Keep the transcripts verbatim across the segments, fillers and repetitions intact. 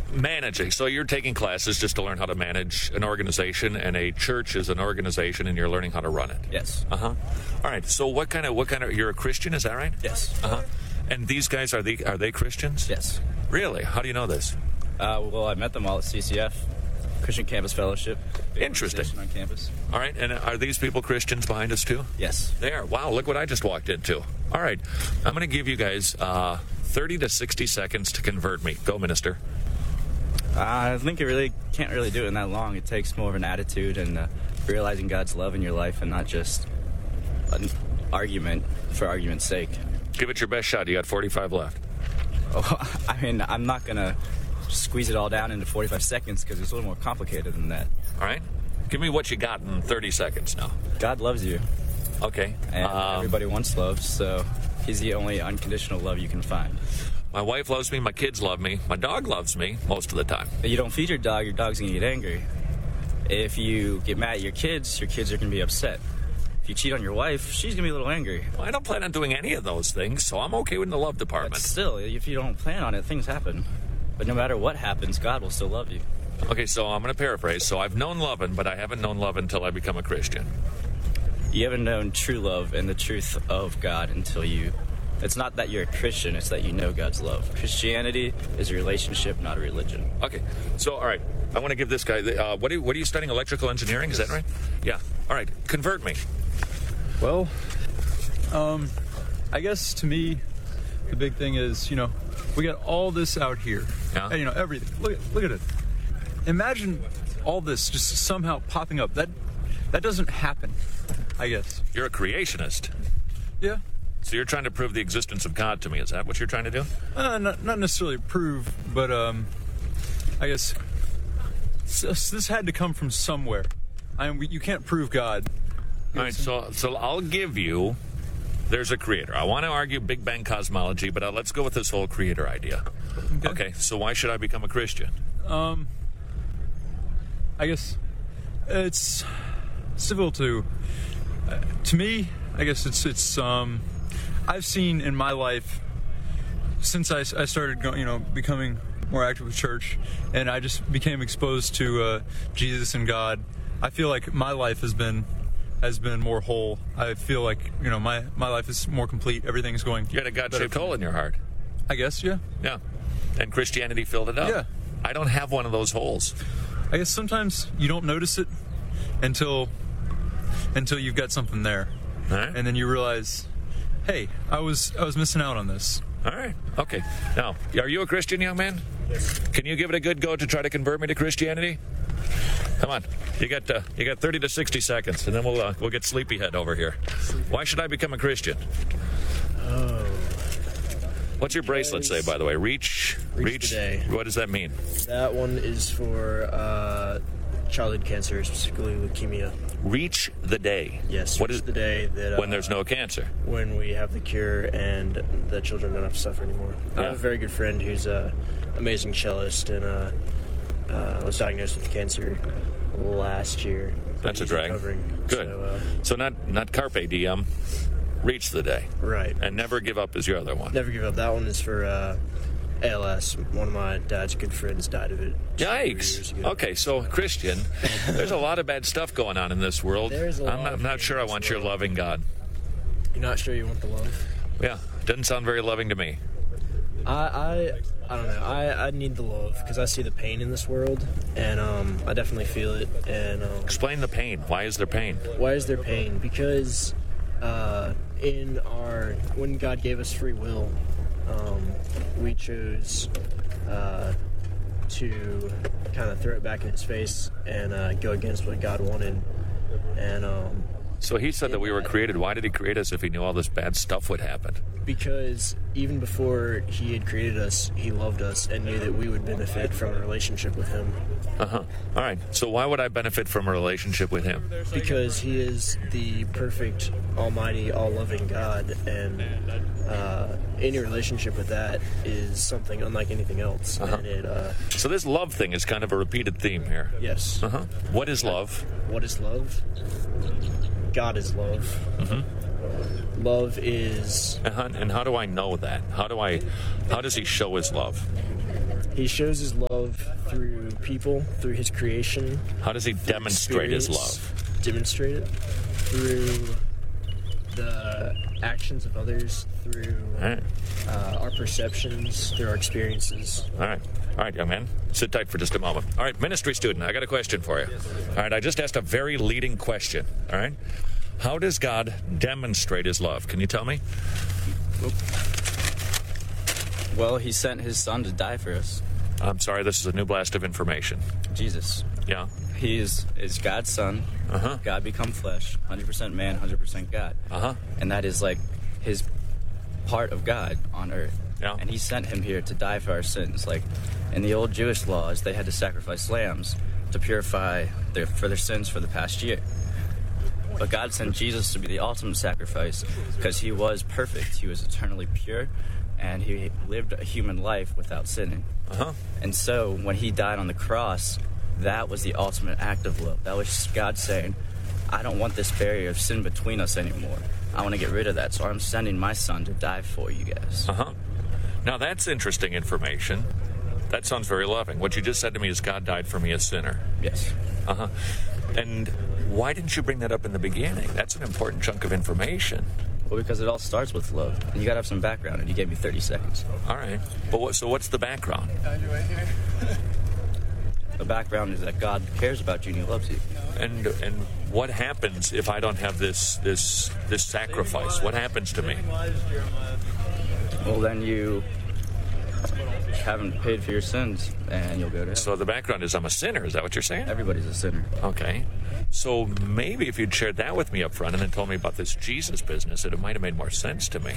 Managing. So you're taking classes just to learn how to manage an organization, and a church is an organization, and you're learning how to run it. Yes. Uh huh. All right. So what kind of what kind of you're a Christian? Is that right? Yes. Uh huh. And these guys, are they are they Christians? Yes. Really? How do you know this? Uh, well, I met them all at C C F, Christian Campus Fellowship. Interesting. On campus. All right. And are these people Christians behind us too? Yes. They are. Wow. Look what I just walked into. All right. I'm going to give you guys uh, thirty to sixty seconds to convert me. Go, minister. Uh, I think it really can't really do it in that long. It takes more of an attitude and uh, realizing God's love in your life, and not just an argument for argument's sake. Give it your best shot. You got forty-five left. Oh, I mean, I'm not going to squeeze it all down into forty-five seconds because it's a little more complicated than that. All right. Give me what you got in thirty seconds now. God loves you. Okay. And um, everybody wants love, so he's the only unconditional love you can find. My wife loves me. My kids love me. My dog loves me most of the time. But you don't feed your dog, your dog's going to get angry. If you get mad at your kids, your kids are going to be upset. If you cheat on your wife, she's going to be a little angry. Well, I don't plan on doing any of those things, so I'm okay with the love department. But still, if you don't plan on it, things happen. But no matter what happens, God will still love you. Okay, so I'm going to paraphrase. So I've known loving, but I haven't known love until I become a Christian. You haven't known true love and the truth of God until you... It's not that you're a Christian, it's that you know God's love. Christianity is a relationship, not a religion. Okay, so, all right. I want to give this guy... Uh, what, are you, what are you studying? Electrical engineering? Is that right? Yeah. All right. Convert me. Well, um, I guess to me, the big thing is, you know, we got all this out here. Yeah. And, you know, everything. Look at, look at it. Imagine all this just somehow popping up. That that doesn't happen, I guess. You're a creationist. Yeah. So you're trying to prove the existence of God to me. Is that what you're trying to do? Uh, not, not necessarily prove, but um, I guess this, this had to come from somewhere. I mean, we, you can't prove God. All right, so so I'll give you, there's a creator. I want to argue Big Bang cosmology, but uh, let's go with this whole creator idea. Okay. Okay, so why should I become a Christian? Um, I guess it's civil to, uh, to me, I guess it's, it's, um, I've seen in my life, since I, I started, go, you know, becoming more active with church, and I just became exposed to uh, Jesus and God, I feel like my life has been has been more whole. I feel like, you know, my, my life is more complete. Everything's going You got a God-shaped better. hole in your heart. I guess, yeah. Yeah. And Christianity filled it up. Yeah. I don't have one of those holes. I guess sometimes you don't notice it until until you've got something there. All right. And then you realize, hey, I was I was missing out on this. All right. Okay. Now, are you a Christian, young man? Yes. Can you give it a good go to try to convert me to Christianity? Come on. You got uh, you got thirty to sixty seconds, and then we'll uh, we'll get sleepyhead over here. Why should I become a Christian? Oh. What's your bracelet say, by the way? Reach, Reach the day. What does that mean? That one is for uh, childhood cancer, specifically leukemia. Reach the day. Yes. What reach is the day that uh, when there's no cancer? When we have the cure and the children don't have to suffer anymore. I Yeah. have a very good friend who's an amazing cellist, and uh, uh, was diagnosed with cancer last year. That's a He's drag. recovering. Good. So, uh, So not not carpe diem. Reach the day. right. And never give up is your other one. Never give up. That one is for uh, A L S. One of my dad's good friends died of it. years Yikes. ago. Okay, so Christian, there's a lot of bad stuff going on in this world. There's a I'm lot not, of I'm not sure I things want your going on. loving God. You're not sure you want the love? Yeah, doesn't sound very loving to me. I I, I don't know. I, I need the love because I see the pain in this world, and um, I definitely feel it. And um, Explain the pain. Why is there pain? why is there pain? Because uh, in our when God gave us free will, um, we chose uh, to kind of throw it back in His face and uh, go against what God wanted. And um, So he said that we were created. Why did he create us if he knew all this bad stuff would happen? because even before He had created us, He loved us and knew that we would benefit from a relationship with Him. Uh-huh. All right. So why would I benefit from a relationship with him? Because He is the perfect, almighty, all-loving God, and uh, any relationship with that is something unlike anything else. Uh-huh. And it, uh, So this love thing is kind of a repeated theme here. yes. Uh-huh. What is love? What is love? God is love. Mm-hmm. Love is And how, and how do I know that? How do I? How does he show his love? He shows his love through people, through his creation. How does he demonstrate his love? Demonstrate it through the actions of others, through All right. uh, our perceptions, through our experiences. All right. All right, young man. Sit tight for just a moment. All right, ministry student, I got a question for you. All right, I just asked a very leading question. All right. How does God demonstrate his love? Can you tell me? Well, he sent his son to die for us. I'm sorry, this is a new blast of information. Jesus. Yeah. He is, is God's son. Uh-huh. God become flesh. one hundred percent man, one hundred percent God. Uh-huh. And that is like his part of God on earth. Yeah. And he sent him here to die for our sins. Like in the old Jewish laws, they had to sacrifice lambs to purify their for their sins for the past year. But God sent Jesus to be the ultimate sacrifice because he was perfect. He was eternally pure, and he lived a human life without sinning. Uh-huh. And so when he died on the cross, that was the ultimate act of love. That was God saying, I don't want this barrier of sin between us anymore. I want to get rid of that, so I'm sending my son to die for you guys. Uh-huh. Now, that's interesting information. That sounds very loving. What you just said to me is God died for me, a sinner. Yes. Uh-huh. And why didn't you bring that up in the beginning? That's an important chunk of information. Well, because it all starts with love. And you got to have some background, and you gave me thirty seconds. All right. But what, so what's the background? The background is that God cares about you and he loves you. And and what happens if I don't have this this this sacrifice? What happens to me? Well, then you haven't paid for your sins, and you'll go to heaven. So the background is I'm a sinner. Is that what you're saying? Everybody's a sinner. Okay. So maybe if you'd shared that with me up front and then told me about this Jesus business, it might have made more sense to me.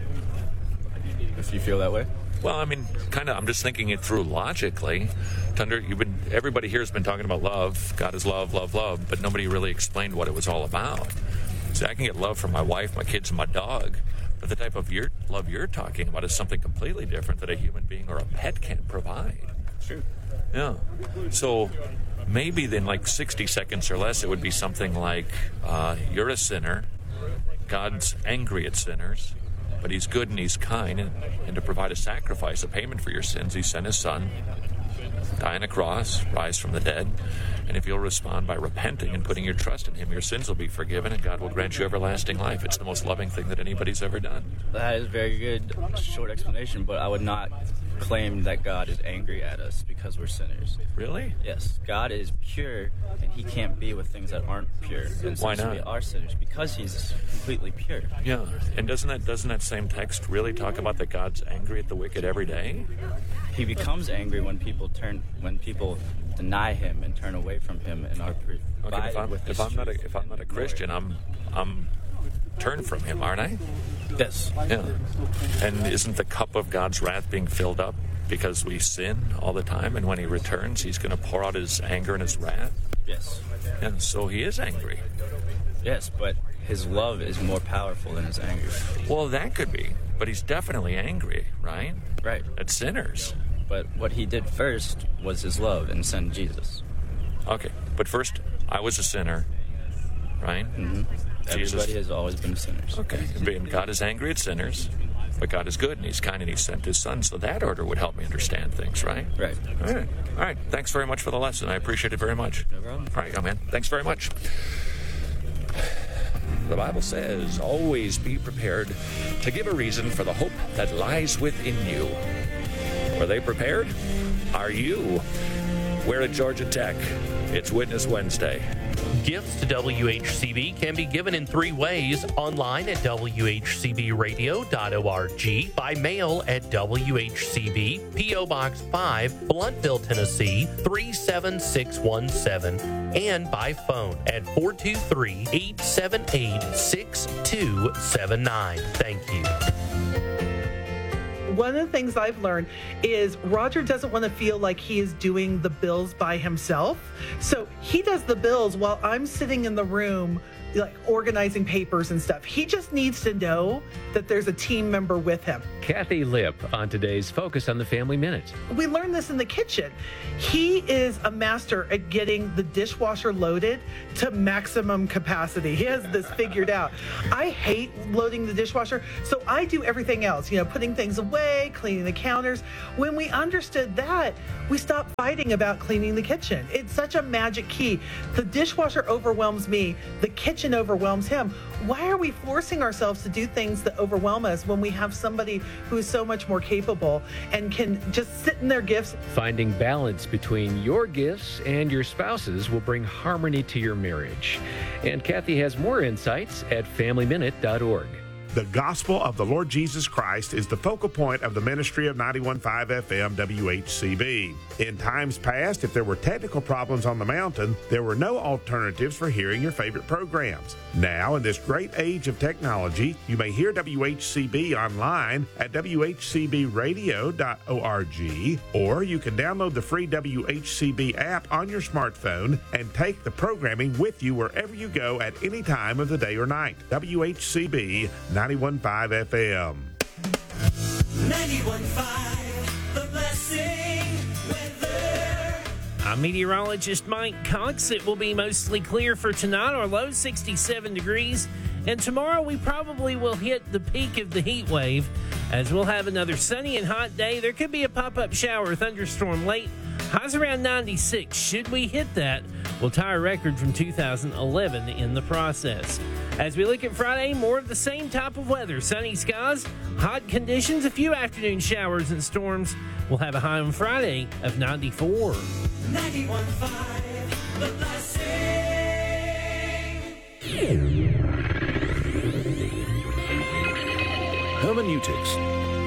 If you feel that way. Well, I mean, kind of. I'm just thinking it through logically. Thunder, you've been. Everybody here has been talking about love. God is love, love, love, but nobody really explained what it was all about. See, I can get love from my wife, my kids, and my dog, but the type of your, love you're talking about is something completely different that a human being or a pet can't provide. True. Yeah. So maybe then, like sixty seconds or less, it would be something like, uh, "You're a sinner. God's angry at sinners." But he's good and he's kind, and, and to provide a sacrifice, a payment for your sins, he sent his son, die on a cross, rise from the dead. And if you'll respond by repenting and putting your trust in him, your sins will be forgiven and God will grant you everlasting life. It's the most loving thing that anybody's ever done. That is a very good, short explanation, but I would not claim that God is angry at us because we're sinners. Really? Yes, God is pure, and he can't be with things that aren't pure. And Why since not? we are sinners, because he's completely pure. Yeah. And doesn't that doesn't that same text really talk about that God's angry at the wicked every day? He becomes angry when people turn, when people deny him and turn away from him and are Okay, provided if I'm, with if his I'm not a truth if I'm not a and Christian, I'm I'm turned from him, aren't I? glory. Yes. Yeah. And isn't the cup of God's wrath being filled up because we sin all the time? And when he returns, he's going to pour out his anger and his wrath. Yes. And so he is angry. Yes, but his love is more powerful than his anger. Well, that could be. But he's definitely angry, right? Right. At sinners. But what he did first was his love and send Jesus. Okay. But first, I was a sinner, right? Mm-hmm. Everybody has always been sinners. Okay. And God is angry at sinners, but God is good and he's kind and he sent his son. So that order would help me understand things, right? Right. All right. All right. Thanks very much for the lesson. I appreciate it very much. No problem. All right, young man. Thanks very much. The Bible says, always be prepared to give a reason for the hope that lies within you. Are they prepared? Are you? We're at Georgia Tech. It's Witness Wednesday. Gifts to W H C B can be given in three ways: online at w h c b radio dot org, by mail at W H C B, P O Box five, Blountville, Tennessee three seven six one seven, and by phone at four two three, eight seven eight, six two seven nine. Thank you. One of the things I've learned is Roger doesn't want to feel like he is doing the bills by himself. So he does the bills while I'm sitting in the room like organizing papers and stuff. He just needs to know that there's a team member with him. Kathy Lipp on today's Focus on the Family Minute. We learned this in the kitchen. He is a master at getting the dishwasher loaded to maximum capacity. He has this figured out. I hate loading the dishwasher, so I do everything else, you know, putting things away, cleaning the counters. When we understood that, we stopped fighting about cleaning the kitchen. It's such a magic key. The dishwasher overwhelms me. The kitchen overwhelms him. Why are we forcing ourselves to do things that overwhelm us when we have somebody who is so much more capable and can just sit in their gifts? Finding balance between your gifts and your spouse's will bring harmony to your marriage. And Kathy has more insights at family minute dot org. The gospel of the Lord Jesus Christ is the focal point of the ministry of ninety-one point five F M W H C B. In times past, if there were technical problems on the mountain, there were no alternatives for hearing your favorite programs. Now, in this great age of technology, you may hear W H C B online at w h c b radio dot org, or you can download the free W H C B app on your smartphone and take the programming with you wherever you go at any time of the day or night. W H C B ninety-one point five F M. ninety-one point five, The Blessing Weather. I'm meteorologist Mike Cox. It will be mostly clear for tonight. Our low sixty-seven degrees. And tomorrow we probably will hit the peak of the heat wave as we'll have another sunny and hot day. There could be a pop-up shower or thunderstorm late. Highs around ninety-six. Should we hit that, we'll tie a record from two thousand eleven in the process. As we look at Friday, more of the same type of weather. Sunny skies, hot conditions, a few afternoon showers and storms. We'll have a high on Friday of ninety-four. ninety-one point five, The Blessing. Hermeneutics.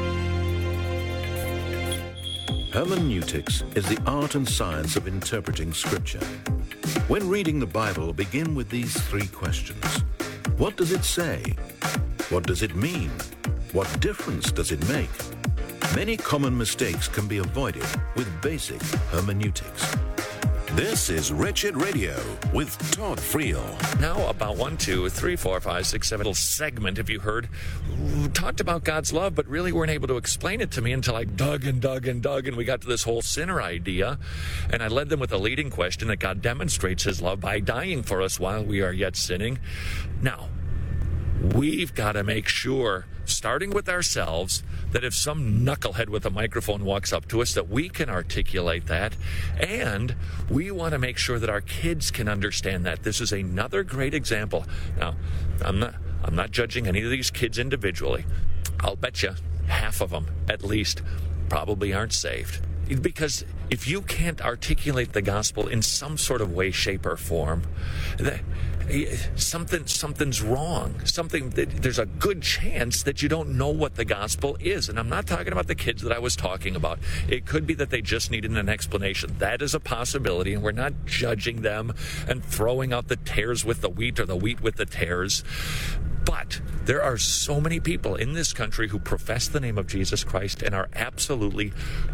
Hermeneutics is the art and science of interpreting Scripture. When reading the Bible, begin with these three questions. What does it say? What does it mean? What difference does it make? Many common mistakes can be avoided with basic hermeneutics. This is Wretched Radio with Todd Friel. Now about one, two, three, four, five, six, seven little segment, if you heard, talked about God's love, but really weren't able to explain it to me until I dug and dug and dug, and we got to this whole sinner idea. And I led them with a leading question that God demonstrates his love by dying for us while we are yet sinning. Now, we've got to make sure, starting with ourselves, that if some knucklehead with a microphone walks up to us, that we can articulate that. And we want to make sure that our kids can understand that. This is another great example. Now, I'm not, I'm not judging any of these kids individually. I'll bet you half of them, at least, probably aren't saved. Because if you can't articulate the gospel in some sort of way, shape, or form, that, something something's wrong. Something that, there's a good chance that you don't know what the gospel is. And I'm not talking about the kids that I was talking about. It could be that they just needed an explanation. That is a possibility, and we're not judging them and throwing out the tares with the wheat or the wheat with the tares. But there are so many people in this country who profess the name of Jesus Christ and are absolutely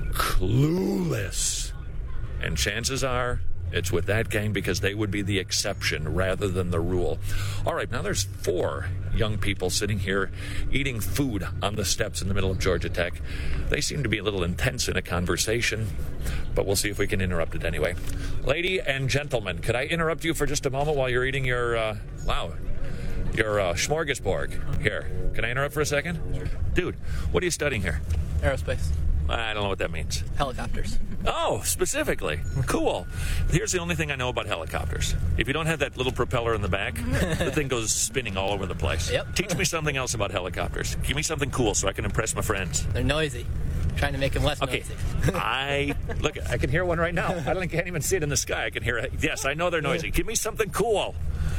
clueless. And chances are it's with that gang, because they would be the exception rather than the rule. All right, now there's four young people sitting here eating food on the steps in the middle of Georgia Tech. They seem to be a little intense in a conversation, but we'll see if we can interrupt it anyway. Lady and gentlemen, could I interrupt you for just a moment while you're eating your, uh, wow, your uh, smorgasbord here? Can I interrupt for a second? Sure. Dude, what are you studying here? Aerospace. I don't know what that means. Helicopters. Oh, specifically. Cool. Here's the only thing I know about helicopters. If you don't have that little propeller in the back, the thing goes spinning all over the place. Yep. Teach me something else about helicopters. Give me something cool so I can impress my friends. They're noisy. I'm trying to make them less okay. noisy. I look. I can hear one right now. I don't, can't even see it in the sky. I can hear it. Yes, I know they're noisy. Give me something cool.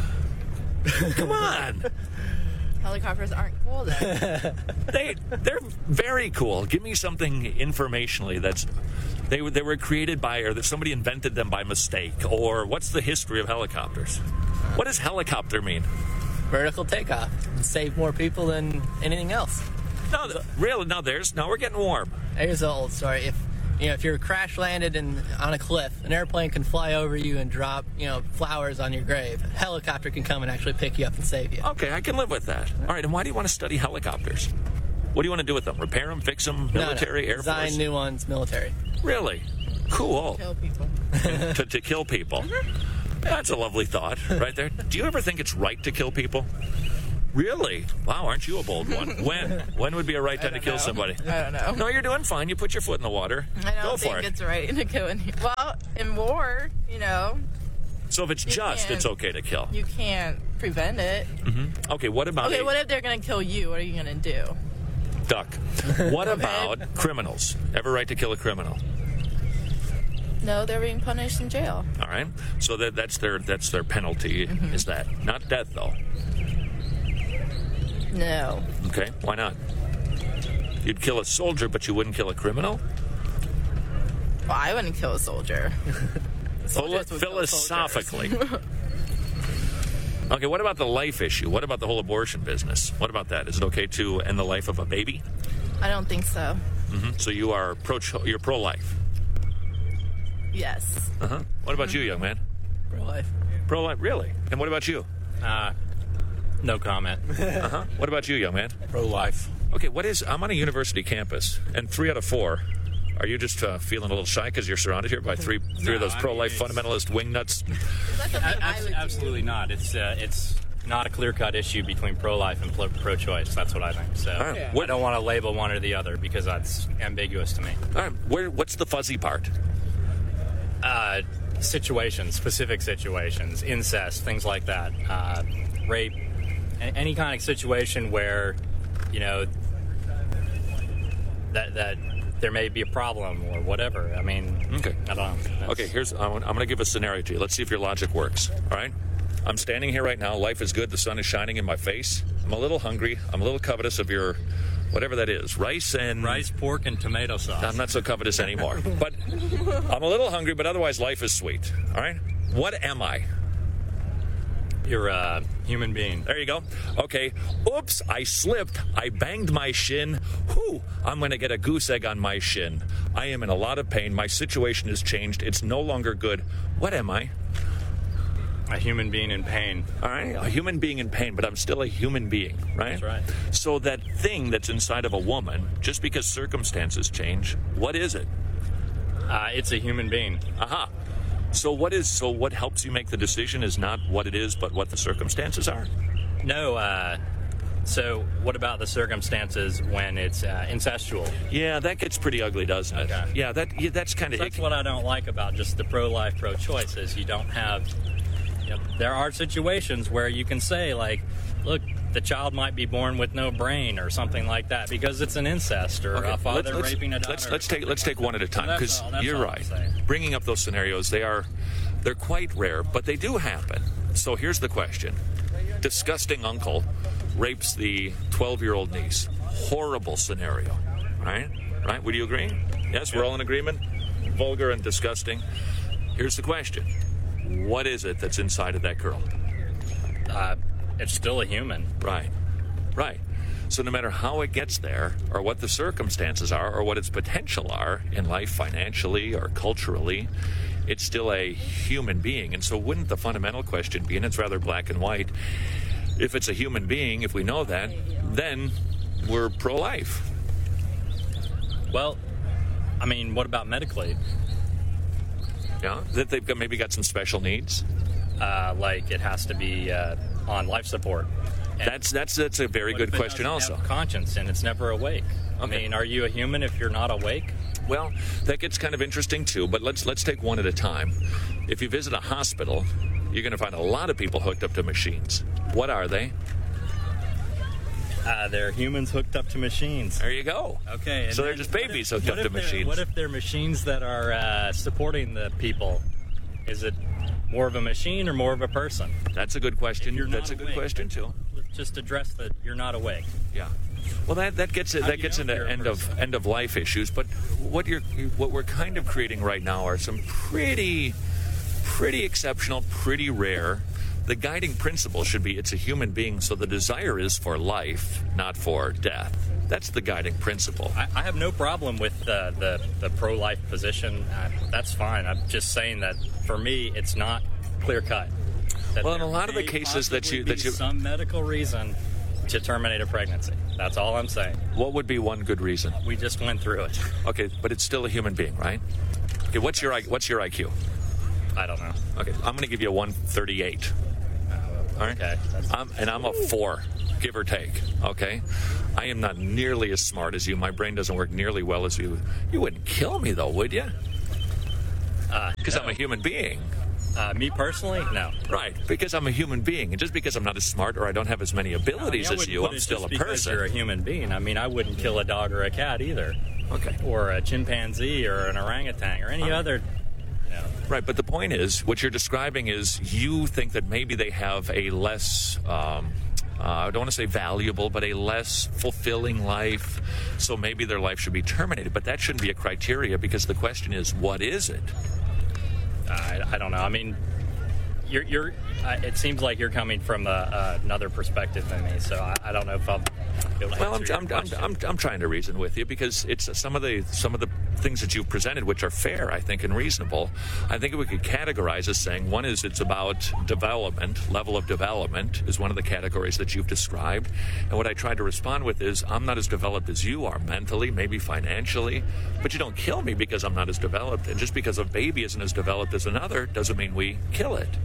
Come on. Helicopters aren't cool, though. they, they're very cool. Give me something informationally that's... They, they were created by, or that somebody invented them by mistake, or what's the history of helicopters? What does helicopter mean? Vertical takeoff. Save more people than anything else. No, really, no, there's... Now we're getting warm. Here's the old story. If You know, if you're crash landed in, on a cliff, an airplane can fly over you and drop, you know, flowers on your grave. A helicopter can come and actually pick you up and save you. Okay, I can live with that. All right, and why do you want to study helicopters? What do you want to do with them? Repair them, fix them, military, no, no. Air Design Force? new ones, military. Really? Cool. Kill people. to, to kill people. That's a lovely thought right there. Do you ever think it's right to kill people? Really? Wow, aren't you a bold one? When? When would be a right time to kill know. somebody? I don't know. No, you're doing fine. You put your foot in the water. I don't Go think for it. it's right to kill any. Well, in war, you know, So if it's you just, can't- it's okay to kill. you can't prevent it. Mm-hmm. Okay, what about Okay, a- what if they're gonna kill you? What are you gonna do? duck? What about criminals? Ever right to kill a criminal? No, they're being punished in jail. All right. So that that's their that's their penalty. Mhm. Is that not death though? No. Okay. Why not? You'd kill a soldier, but you wouldn't kill a criminal. Well, I wouldn't kill a soldier. Soldiers would kill Philosophically. soldiers. Okay. What about the life issue? What about the whole abortion business? What about that? Is it okay to end the life of a baby? I don't think so. hmm So you are pro you're pro life. Yes. Uh huh. What about you, young man? Pro-life. Pro life, really? And what about you? Uh, no comment. Uh huh. What about you, young man? Pro-life. Okay, what is? I'm on a university campus, and three out of four. Are you just uh, feeling a little shy because you're surrounded here by three three No, of those I pro-life mean, fundamentalist wingnuts? A- abs- absolutely not. It's uh, it's not a clear-cut issue between pro-life and pro- pro-choice. That's what I think. So All right. I don't want to label one or the other because that's ambiguous to me. All right, where, what's the fuzzy part? Uh, situations, specific situations, incest, things like that, uh, rape, a- any kind of situation where, you know, that that there may be a problem or whatever. I mean, okay, I don't know. That's- Okay, here's I'm, I'm going to give a scenario to you. Let's see if your logic works. All right, I'm standing here right now. Life is good. The sun is shining in my face. I'm a little hungry. I'm a little covetous of your, whatever that is, rice and rice, pork, and tomato sauce. I'm not so covetous anymore. But I'm a little hungry. But otherwise, life is sweet. All right, what am I? You're a human being. There you go. Okay. Oops, I slipped. I banged my shin. Whew, I'm going to get a goose egg on my shin. I am in a lot of pain. My situation has changed. It's no longer good. What am I? A human being in pain. All right, a human being in pain, but I'm still a human being, right? That's right. So that thing that's inside of a woman, just because circumstances change, what is it? Uh, it's a human being. Aha. So what is? So what helps you make the decision is not what it is, but what the circumstances are. No. Uh, so what about the circumstances when it's uh, incestual? Yeah, that gets pretty ugly, doesn't it? Okay. Yeah, that yeah, that's kind of. That's what I don't like about just the pro-life, pro-choice is you don't have. You know, there are situations where you can say like, look, the child might be born with no brain or something like that because it's an incest or Okay, a father let's, let's, raping a daughter. Let's, let's take let's take one at a time That's because all- that's you're all I'm right. saying. Bringing up those scenarios, they are they're quite rare, but they do happen. So here's the question: disgusting uncle rapes the twelve-year-old niece. Horrible scenario, right? Right? Would you agree? Yes, we're all in agreement. Vulgar and disgusting. Here's the question: what is it that's inside of that girl? Uh, it's still a human. Right. Right. So no matter how it gets there, or what the circumstances are, or what its potential are in life financially or culturally, it's still a human being. And so wouldn't the fundamental question be, and it's rather black and white, if it's a human being, if we know that, then we're pro-life. Well, I mean, what about medically? Yeah? That they've got, maybe got some special needs? Uh, like it has to be uh, on life support. And That's that's that's a very what good if it question doesn't also. have conscience and it's never awake. I mean, are you a human if you're not awake? Well, that gets kind of interesting too, but let's let's take one at a time. If you visit a hospital, you're going to find a lot of people hooked up to machines. What are they? Uh, they're humans hooked up to machines. There you go. Okay. So they're just babies hooked up to they're- machines. What if they're machines that are uh, supporting the people? Is it more of a machine or more of a person? That's a good question. You're That's not a good awake, question too. let's just address that you're not awake. Yeah. Well, that that gets How do that you gets know if into you're a end of end of life issues. But what you're what we're kind of creating right now are some pretty pretty exceptional, pretty rare, the guiding principle should be it's a human being, so the desire is for life, not for death. That's the guiding principle. I, I have no problem with uh, the, the pro-life position. Uh, that's fine. I'm just saying that for me, it's not clear-cut. Well, in a lot of the cases that you that you some medical reason to terminate a pregnancy. That's all I'm saying. What would be one good reason? We just went through it. Okay, but it's still a human being, right? Okay, what's your what's your I Q? I don't know. Okay, I'm going to give you a one thirty-eight. Uh, all right. Okay. I'm, and I'm a four, give or take. Okay. I am not nearly as smart as you. My brain doesn't work nearly well as you. You wouldn't kill me, though, would you? Because uh, no. I'm a human being. Uh, me personally, no. Right, because I'm a human being, and just because I'm not as smart or I don't have as many abilities I mean, I as you, I'm still just a because person. You're a human being. I mean, I wouldn't kill a dog or a cat either. Okay. Or a chimpanzee or an orangutan or any um, other. You know. Right, but the point is, what you're describing is you think that maybe they have a less. Um, Uh, I don't want to say valuable, but a less fulfilling life, so maybe their life should be terminated. But that shouldn't be a criteria, because the question is, what is it? Uh, I, I don't know. I mean, you're, you're uh, it seems like you're coming from a, uh, another perspective than me, so I, I don't know if I'll be able to well, answer I'm, your I'm, I'm, I'm, I'm trying to reason with you, because it's some of the some of the things that you've presented, which are fair, I think, and reasonable. I think we could categorize as saying, one is it's about development, level of development is one of the categories that you've described. And what I tried to respond with is, I'm not as developed as you are mentally, maybe financially, but you don't kill me because I'm not as developed. And just because a baby isn't as developed as another doesn't mean we kill it.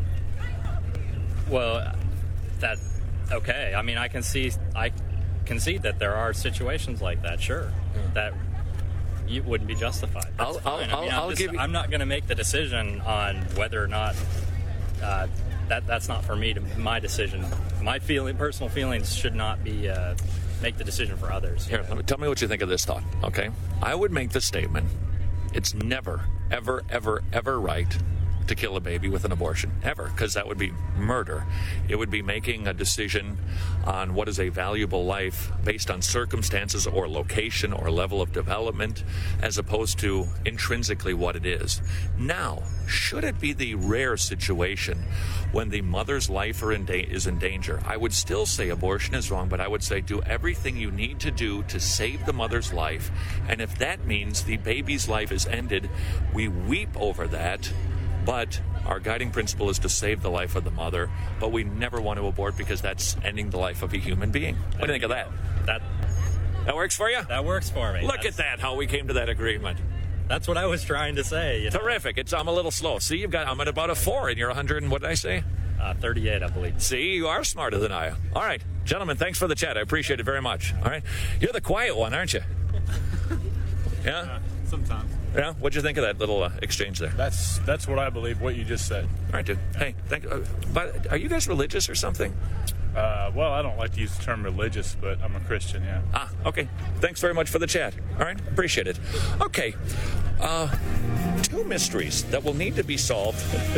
Well, that, okay. I mean, I can see, I concede that there are situations like that, sure, that you wouldn't be justified. That's I'll, fine. I'll, I mean, I'll I'm, just, give you... I'm not going to make the decision on whether or not uh, that that's not for me to my decision. My feeling, personal feelings, should not be uh, make the decision for others. Here, let me, tell me what you think of this thought. Okay, I would make the statement: it's never, ever, ever, ever right to kill a baby with an abortion, ever, because that would be murder. It would be making a decision on what is a valuable life based on circumstances or location or level of development, as opposed to intrinsically what it is. Now, should it be the rare situation when the mother's life are in da- is in danger, I would still say abortion is wrong, but I would say do everything you need to do to save the mother's life, and if that means the baby's life is ended, we weep over that. But our guiding principle is to save the life of the mother, but we never want to abort because that's ending the life of a human being. What do you think of that? That that works for you? That works for me. Look that's, at that, how we came to that agreement. That's what I was trying to say. You know? Terrific. It's I'm a little slow. See, you've got I'm at about a four, and you're one hundred and what did I say? Uh, thirty-eight, I believe. See, you are smarter than I am. All right, gentlemen, thanks for the chat. I appreciate it very much. All right, you're the quiet one, aren't you? Yeah. Uh, sometimes. Yeah, what'd you think of that little uh, exchange there? That's that's what I believe. What you just said. All right, dude. Hey, thank. Uh, but are you guys religious or something? Uh, well, I don't like to use the term religious, but I'm a Christian. Yeah. Ah, okay. Thanks very much for the chat. All right, appreciate it. Okay, uh, two mysteries that will need to be solved.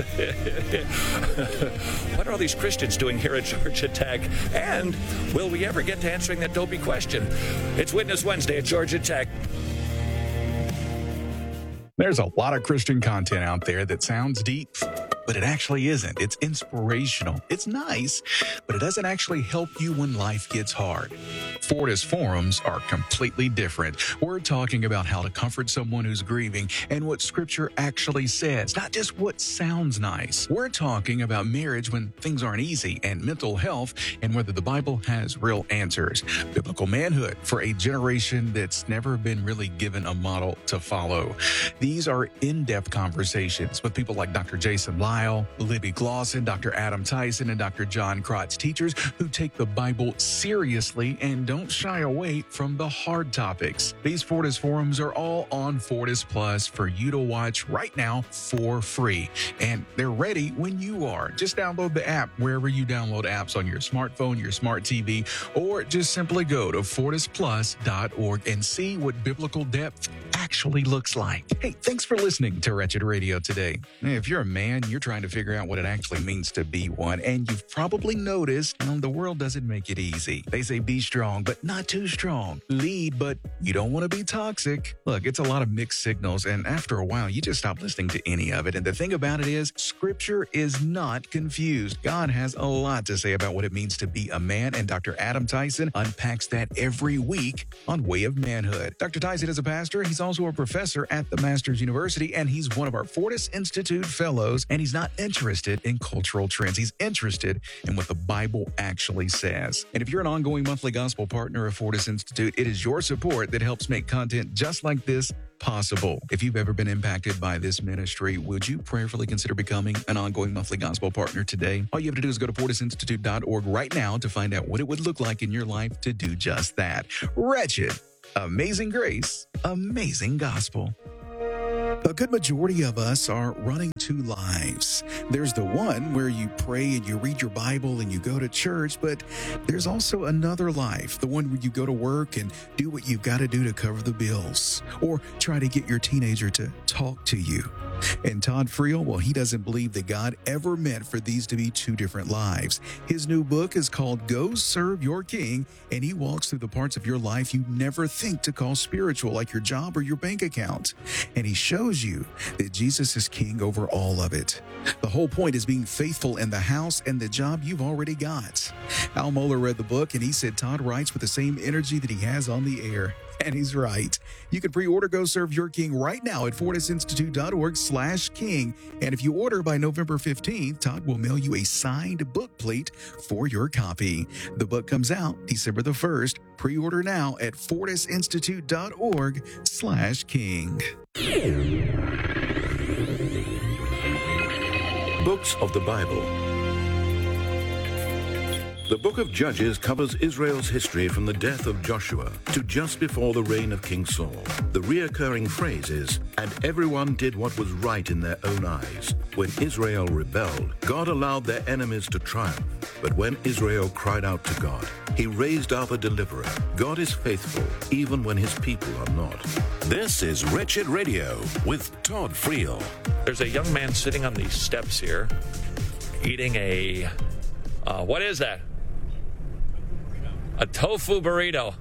What are all these Christians doing here at Georgia Tech? And will we ever get to answering that dopey question? It's Witness Wednesday at Georgia Tech. There's a lot of Christian content out there that sounds deep, but it actually isn't. It's inspirational. It's nice, but it doesn't actually help you when life gets hard. Fortis Forums are completely different. We're talking about how to comfort someone who's grieving and what Scripture actually says, not just what sounds nice. We're talking about marriage when things aren't easy and mental health and whether the Bible has real answers. Biblical manhood for a generation that's never been really given a model to follow. These are in-depth conversations with people like Doctor Jason Lyle, Libby Glosson, Doctor Adam Tyson, and Doctor John Krotz, teachers who take the Bible seriously and don't shy away from the hard topics. These Fortis Forums are all on Fortis Plus for you to watch right now for free. And they're ready when you are. Just download the app wherever you download apps on your smartphone, your smart T V, or just simply go to fortis plus dot org and see what biblical depth actually looks like. Hey, thanks for listening to Wretched Radio today. If you're a man, you're trying to figure out what it actually means to be one, and you've probably noticed um, the world doesn't make it easy. They say be strong, but not too strong. Lead, but you don't want to be toxic. Look, it's a lot of mixed signals, and after a while, you just stop listening to any of it. And the thing about it is, Scripture is not confused. God has a lot to say about what it means to be a man, and Doctor Adam Tyson unpacks that every week on Way of Manhood. Doctor Tyson is a pastor. He's also a professor at the Masters University, and he's one of our Fortis Institute fellows, and he's not interested in cultural trends. He's interested in what the Bible actually says. And if you're an ongoing monthly gospel partner of Fortis Institute, it is your support that helps make content just like this possible. If you've ever been impacted by this ministry, would you prayerfully consider becoming an ongoing monthly gospel partner today? All you have to do is go to fortis institute dot org right now to find out what it would look like in your life to do just that. Wretched, amazing grace, amazing gospel. A good majority of us are running two lives. There's the one where you pray and you read your Bible and you go to church, but there's also another life, the one where you go to work and do what you've got to do to cover the bills, or try to get your teenager to talk to you. And Todd Friel, well, he doesn't believe that God ever meant for these to be two different lives. His new book is called Go Serve Your King, and he walks through the parts of your life you never think to call spiritual, like your job or your bank account. And he shows you that Jesus is king over all of it. The whole point is being faithful in the house and the job you've already got. Al Mohler read the book, and he said Todd writes with the same energy that he has on the air. And he's right. You can pre-order Go Serve Your King right now at fortis institute dot org slash king. And if you order by November fifteenth, Todd will mail you a signed book plate for your copy. The book comes out December the first. Pre-order now at fortis institute dot org slash king. Books of the Bible. The book of Judges covers Israel's history from the death of Joshua to just before the reign of King Saul. The reoccurring phrase is, and everyone did what was right in their own eyes. When Israel rebelled, God allowed their enemies to triumph. But when Israel cried out to God, he raised up a deliverer. God is faithful, even when his people are not. This is Wretched Radio with Todd Friel. There's a young man sitting on these steps here, eating a, uh, what is that? A tofu burrito.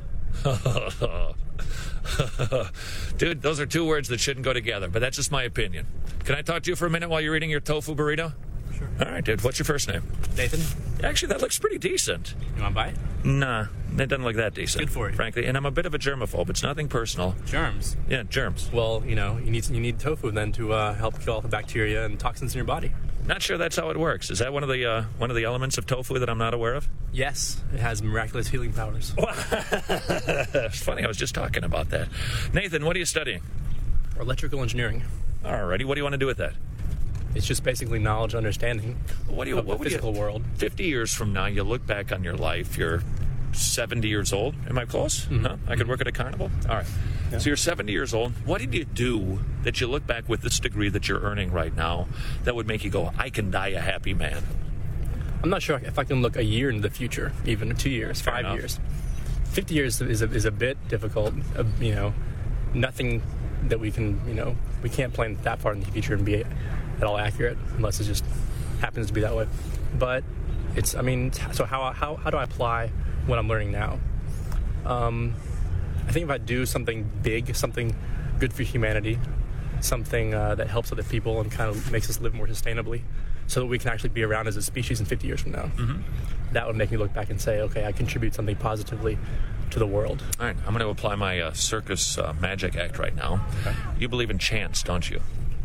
Dude, those are two words that shouldn't go together, but that's just my opinion. Can I talk to you for a minute while you're eating your tofu burrito? Sure. All right, dude. What's your first name? Nathan. Actually, that looks pretty decent. You want to buy it? Nah, it doesn't look that decent. Good for you. Frankly, and I'm a bit of a germaphobe. It's nothing personal. Germs? Yeah, germs. Well, you know, you need you need tofu then to uh, help kill all the bacteria and toxins in your body. Not sure that's how it works. Is that one of the uh, one of the elements of tofu that I'm not aware of? Yes, it has miraculous healing powers. It's funny, I was just talking about that. Nathan, what are you studying? Electrical engineering. Alrighty, what do you want to do with that? It's just basically knowledge, understanding what do you, of what the physical you, world. Fifty years from now, you look back on your life. You're seventy years old. Am I close? Mm-hmm. No, I could work at a carnival. All right. Yeah. So you're seventy years old. What did you do that you look back with this degree that you're earning right now that would make you go, I can die a happy man? I'm not sure if I can look a year into the future, even two years, Fair five enough. years. Fifty years is a, is a bit difficult. Uh, you know, nothing that we can, you know, we can't plan that far in the future and be at all accurate unless it just happens to be that way. But it's, I mean, so how how how do I apply what I'm learning now? Um, I think if I do something big, something good for humanity, something uh, that helps other people and kind of makes us live more sustainably, so that we can actually be around as a species in fifty years from now, mm-hmm. that would make me look back and say, okay, I contribute something positively to the world. All right, I'm going to apply my uh, circus uh, magic act right now. Okay. You believe in chance, don't you?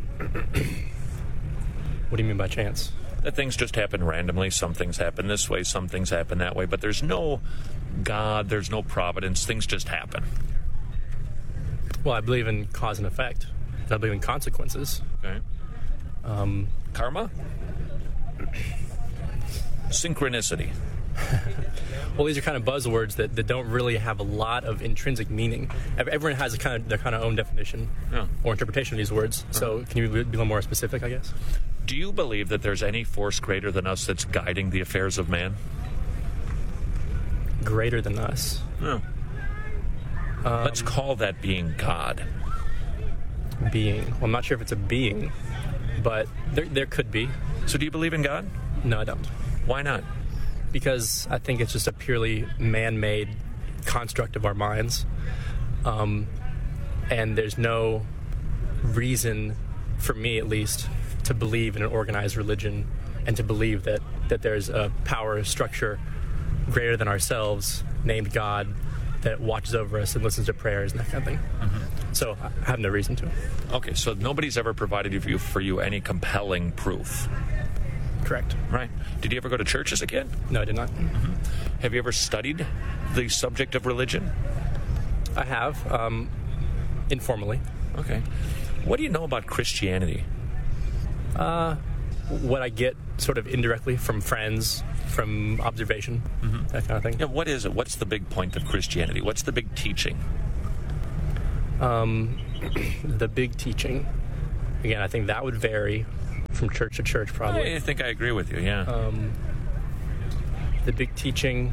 What do you mean by chance? That things just happen randomly. Some things happen this way, some things happen that way, but there's no God, there's no providence. Things just happen. Well, I believe in cause and effect. And I believe in consequences. Okay. Um, Karma? Synchronicity. Well, these are kind of buzzwords that, that don't really have a lot of intrinsic meaning. Everyone has a kind of their kind of own definition yeah. or interpretation of these words. Uh-huh. So can you be a little more specific, I guess? Do you believe that there's any force greater than us that's guiding the affairs of man? Greater than us? No. Um, Let's call that being God. Being. Well, I'm not sure if it's a being, but there there could be. So do you believe in God? No, I don't. Why not? Because I think it's just a purely man-made construct of our minds. Um, and there's no reason, for me at least, to believe in an organized religion and to believe that, that there's a power structure greater than ourselves, named God, that watches over us and listens to prayers and that kind of thing. Mm-hmm. So I have no reason to. Okay, so nobody's ever provided for you, for you any compelling proof. Correct. Right. Did you ever go to churches again? No, I did not. Mm-hmm. Have you ever studied the subject of religion? I have, um, informally. Okay. What do you know about Christianity? Uh, what I get sort of indirectly from friends, from observation, mm-hmm. that kind of thing. Yeah, what is it? What's the big point of Christianity? What's the big teaching? Um, the big teaching. Again, I think that would vary from church to church, probably. I think I agree with you, yeah. Um, the big teaching,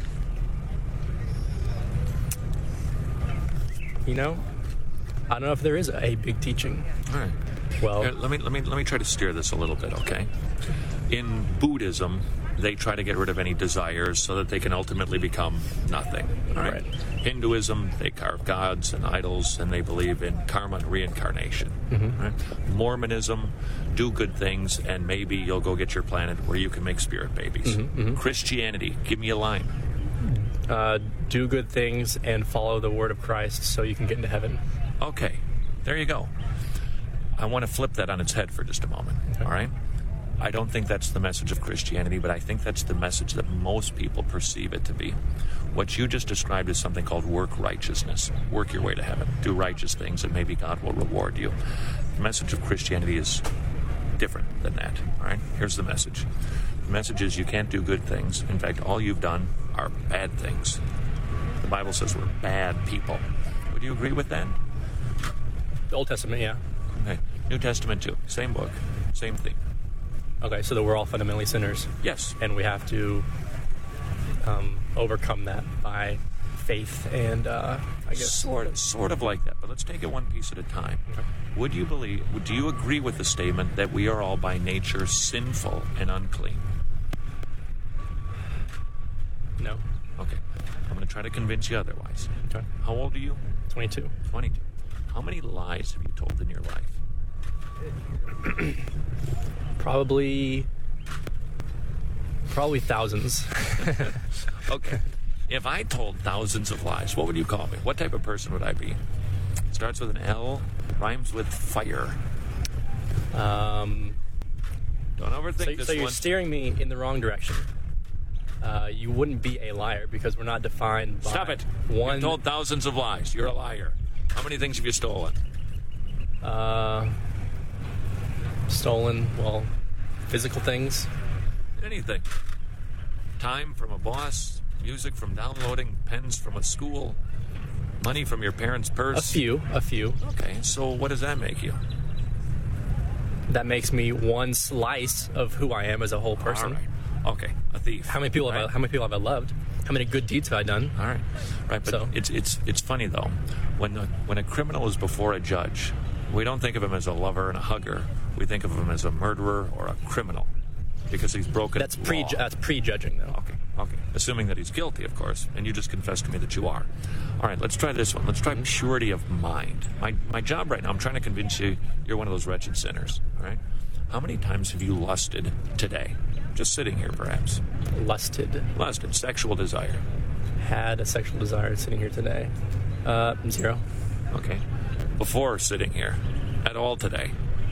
you know, I don't know if there is a big teaching. All right. Well, Here, let me let me let me try to steer this a little bit, okay? In Buddhism, they try to get rid of any desires so that they can ultimately become nothing. All right? Right. Hinduism, they carve gods and idols, and they believe in karma and reincarnation. Mm-hmm. Right? Mormonism, do good things, and maybe you'll go get your planet where you can make spirit babies. Mm-hmm, mm-hmm. Christianity, give me a line. Uh, do good things and follow the word of Christ so you can get into heaven. Okay, there you go. I want to flip that on its head for just a moment. Okay. All right? I don't think that's the message of Christianity, but I think that's the message that most people perceive it to be. What you just described is something called work righteousness. Work your way to heaven. Do righteous things, and maybe God will reward you. The message of Christianity is different than that. All right? Here's the message. The message is you can't do good things. In fact, all you've done are bad things. The Bible says we're bad people. Would you agree with that? The Old Testament, yeah. Okay. New Testament, too. Same book. Same thing. Okay, so that we're all fundamentally sinners. Yes. And we have to um, overcome that by faith and, uh, I guess... Sort of, sort of like that, but let's take it one piece at a time. Okay. Would you believe, do you agree with the statement that we are all by nature sinful and unclean? No. Okay. I'm going to try to convince you otherwise. Okay. How old are you? twenty-two. twenty-two. How many lies have you told in your life? Probably, probably thousands. Okay. If I told thousands of lies, what would you call me? What type of person would I be? Starts with an L, rhymes with fire. Um, Don't overthink so, this so you're one. steering me in the wrong direction. Uh, you wouldn't be a liar because we're not defined by Stop it. one. You've told thousands of lies. You're a liar. How many things have you stolen? Uh, stolen, well, physical things. Anything. Time from a boss, music from downloading, pens from a school, money from your parents' purse. A few, a few. Okay, so what does that make you? That makes me one slice of who I am as a whole person. All right. Okay, a thief. How many people right? have I, how many people have I loved? How many good deeds have I done? All right, right. But So- it's it's it's funny though, when the, when a criminal is before a judge, we don't think of him as a lover and a hugger. We think of him as a murderer or a criminal because he's broken. That's pre law. that's prejudging though. Okay, okay. Assuming that he's guilty, of course, and you just confessed to me that you are. All right, let's try this one. Let's try purity of mind. My my job right now, I'm trying to convince you you're one of those wretched sinners. All right. How many times have you lusted today? Just sitting here, perhaps. Lusted. Lusted. Sexual desire. Had a sexual desire sitting here today. Uh, zero. Okay. Before sitting here, at all today.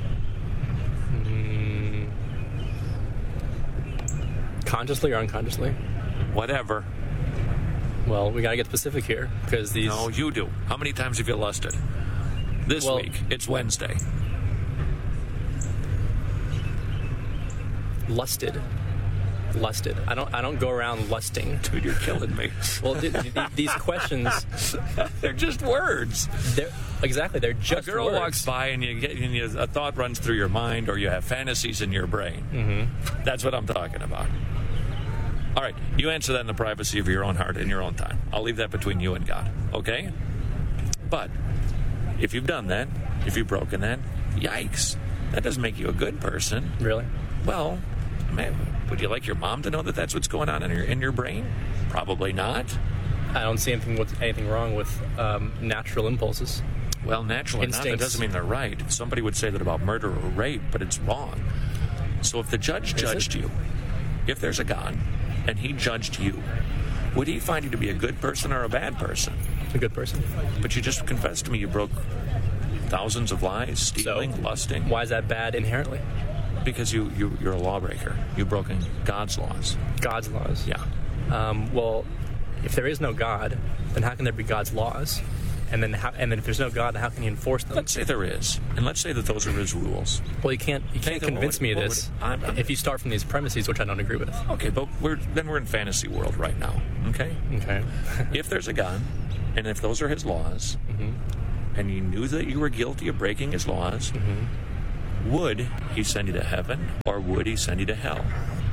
Mm, consciously or unconsciously? Whatever. Well, we gotta get specific here because these. No, you do. How many times have you lusted? This Well- week. It's Wednesday. Lusted. Lusted. I don't. I don't go around lusting. Dude, you're killing me. Well, th- th- these questions. They're just words. They're exactly. They're just a girl words. walks by and you get and you, a thought runs through your mind, or you have fantasies in your brain. Mm-hmm. That's what I'm talking about. All right, you answer that in the privacy of your own heart in your own time. I'll leave that between you and God. Okay? But if you've done that, if you've broken that, yikes. That doesn't make you a good person. Really? Well, man, would you like your mom to know that that's what's going on in your in your brain? Probably not. I don't see anything with anything wrong with um, natural impulses. Well, natural or not, that doesn't mean they're right. Somebody would say that about murder or rape, but it's wrong. So if the judge Is judged it? you, if there's a God, and he judged you, would he find you to be a good person or a bad person? A good person. But you just confessed to me you broke thousands of lies, stealing, So, lusting. Why is that bad inherently? Because you, you, you're a lawbreaker. You've broken God's laws. God's laws? Yeah. Um, well, if there is no God, then how can there be God's laws? And then, how, and then if there's no God, how can he enforce them? Let's say there is, and let's say that those are his rules. Well, you can't you can't Nathan, convince what me of would- this what would- I'm- if you start from these premises, which I don't agree with. Okay, but we're then we're in fantasy world right now. Okay. Okay. If there's a God, and if those are his laws, Mm-hmm. and you knew that you were guilty of breaking his laws, Mm-hmm. would he send you to heaven or would he send you to hell?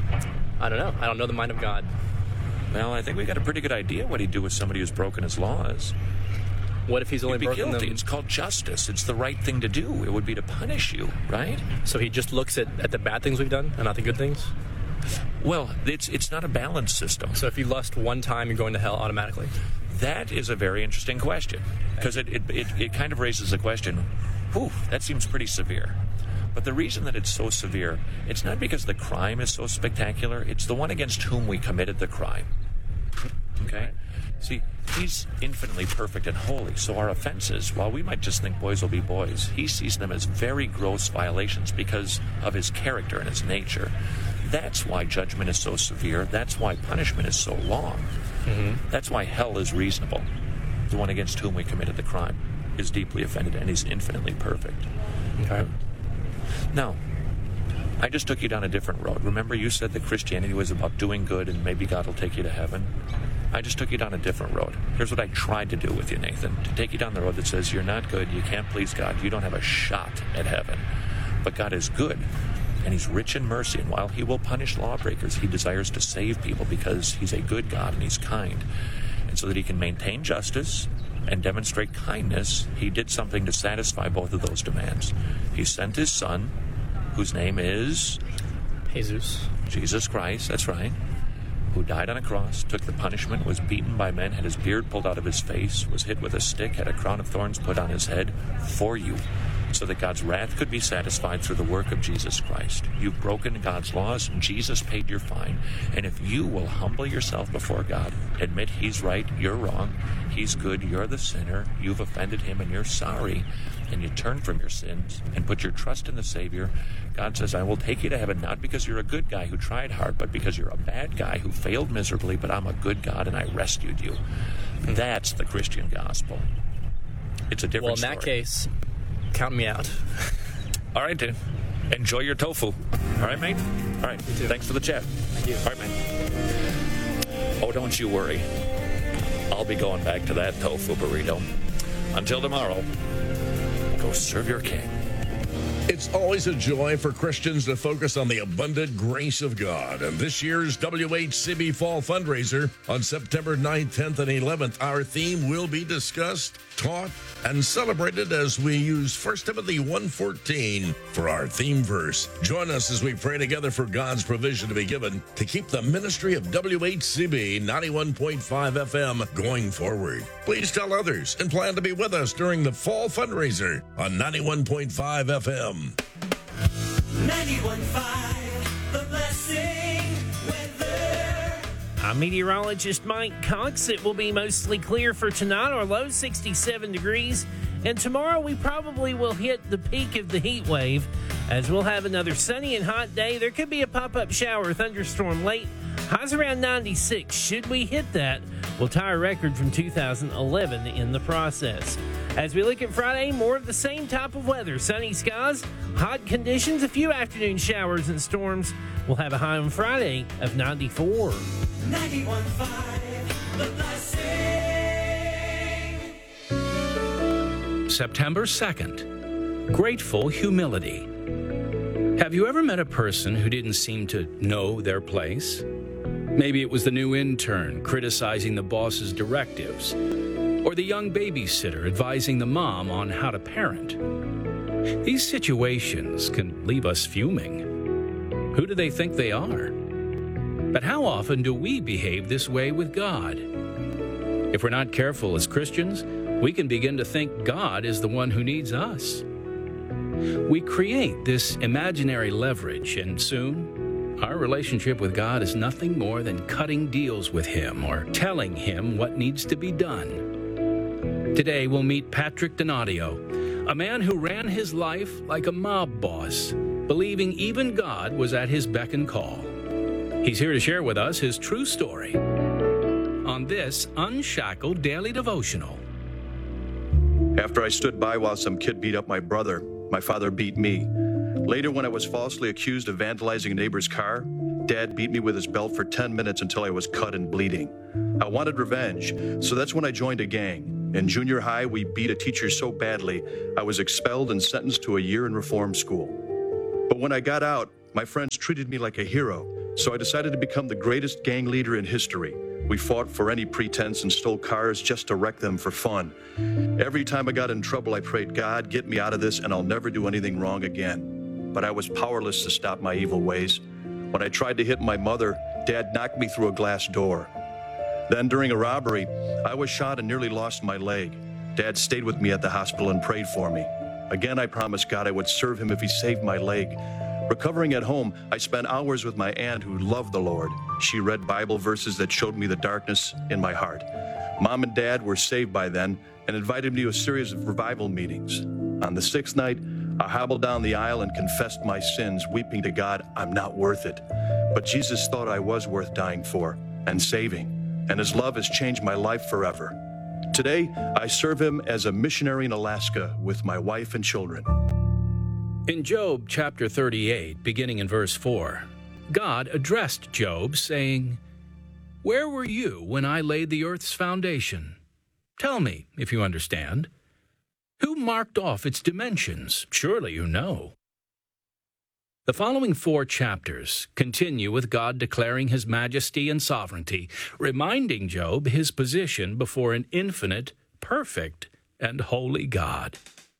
I don't know. I don't know the mind of God. Well, I think we got a pretty good idea what he'd do with somebody who's broken his laws. What if he's only He'd be broken guilty. them? It's called justice. It's the right thing to do. It would be to punish you, right? So he just looks at, at the bad things we've done and not the good things? Well, it's it's not a balanced system. So if you lust one time, you're going to hell automatically? That is a very interesting question because it, it, it, it kind of raises the question, whew, that seems pretty severe. But the reason that it's so severe, it's not because the crime is so spectacular, it's the one against whom we committed the crime. Okay? See, he's infinitely perfect and holy, so our offenses, while we might just think boys will be boys, he sees them as very gross violations because of his character and his nature. That's why judgment is so severe. That's why punishment is so long. Mm-hmm. That's why hell is reasonable. The one against whom we committed the crime is deeply offended, and he's infinitely perfect. Okay. Now, I just took you down a different road. Remember, you said that Christianity was about doing good and maybe God will take you to heaven? I just took you down a different road. Here's what I tried to do with you, Nathan. To take you down the road that says you're not good, you can't please God, you don't have a shot at heaven. But God is good, and he's rich in mercy, and while he will punish lawbreakers, he desires to save people because he's a good God and he's kind. And so that he can maintain justice and demonstrate kindness, he did something to satisfy both of those demands. He sent his son, whose name is Jesus. Jesus Christ, that's right, who died on a cross, took the punishment, was beaten by men, had his beard pulled out of his face, was hit with a stick, had a crown of thorns put on his head for you, so that God's wrath could be satisfied through the work of Jesus Christ. You've broken God's laws, Jesus paid your fine, and if you will humble yourself before God, admit he's right, you're wrong, he's good, you're the sinner, you've offended him and you're sorry, and you turn from your sins and put your trust in the Savior, God says, I will take you to heaven, not because you're a good guy who tried hard, but because you're a bad guy who failed miserably, but I'm a good God and I rescued you. That's the Christian gospel. It's a different Well, in story. that case, count me out. All right, dude. Enjoy your tofu. All right, mate? All right. Thanks for the chat. Thank you. All right, mate. Oh, don't you worry. I'll be going back to that tofu burrito. Until tomorrow, go serve your king. It's always a joy for Christians to focus on the abundant grace of God. And this year's W H C B Fall Fundraiser on September ninth, tenth, and eleventh, our theme will be discussed, taught, and celebrated as we use First Timothy one fourteen for our theme verse. Join us as we pray together for God's provision to be given to keep the ministry of W H C B ninety-one point five F M going forward. Please tell others and plan to be with us during the Fall Fundraiser on ninety-one point five F M. ninety-one point five, The Blessing weather. I'm meteorologist Mike Cox. It will be mostly clear for tonight, our low sixty-seven degrees. And tomorrow we probably will hit the peak of the heat wave as we'll have another sunny and hot day. There could be a pop-up shower or thunderstorm late. Highs around ninety-six. Should we hit that, we'll tie a record from two thousand eleven in the process. As we look at Friday, more of the same type of weather. Sunny skies, hot conditions, a few afternoon showers and storms. We'll have a high on Friday of ninety-four. ninety-one point five, The Blessing. September second, Grateful Humility. Have you ever met a person who didn't seem to know their place? Maybe it was the new intern criticizing the boss's directives, or the young babysitter advising the mom on how to parent. These situations can leave us fuming. Who do they think they are? But how often do we behave this way with God? If we're not careful as Christians, we can begin to think God is the one who needs us. We create this imaginary leverage, and soon our relationship with God is nothing more than cutting deals with Him or telling Him what needs to be done. Today we'll meet Patrick Donadio, a man who ran his life like a mob boss, believing even God was at his beck and call. He's here to share with us his true story on this Unshackled Daily Devotional. After I stood by while some kid beat up my brother, my father beat me. Later, when I was falsely accused of vandalizing a neighbor's car, Dad beat me with his belt for ten minutes until I was cut and bleeding. I wanted revenge, so that's when I joined a gang. In junior high, we beat a teacher so badly, I was expelled and sentenced to a year in reform school. But when I got out, my friends treated me like a hero, so I decided to become the greatest gang leader in history. We fought for any pretense and stole cars just to wreck them for fun. Every time I got in trouble, I prayed, God, get me out of this and I'll never do anything wrong again. But I was powerless to stop my evil ways. When I tried to hit my mother, Dad knocked me through a glass door. Then during a robbery, I was shot and nearly lost my leg. Dad stayed with me at the hospital and prayed for me. Again, I promised God I would serve him if he saved my leg. Recovering at home, I spent hours with my aunt who loved the Lord. She read Bible verses that showed me the darkness in my heart. Mom and Dad were saved by then and invited me to a series of revival meetings. On the sixth night, I hobbled down the aisle and confessed my sins, weeping to God, I'm not worth it. But Jesus thought I was worth dying for and saving, and his love has changed my life forever. Today, I serve him as a missionary in Alaska with my wife and children. In Job chapter thirty-eight, beginning in verse four, God addressed Job, saying, "Where were you when I laid the earth's foundation? Tell me, if you understand. Who marked off its dimensions? Surely you know." The following four chapters continue with God declaring his majesty and sovereignty, reminding Job his position before an infinite, perfect, and holy God.